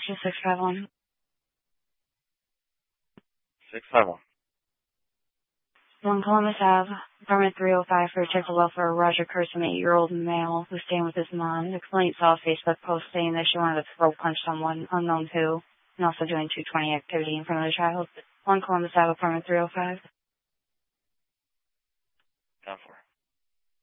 to 651. 651. 1 Columbus Ave, apartment 305 for Tickle Welfare, Roger Kurtz, an 8-year-old male who's staying with his mom. The complaint saw a Facebook post saying that she wanted to throat punch someone, unknown who, and also doing 220 activity in front of the child. 1 Columbus Ave, apartment 305. Down 4.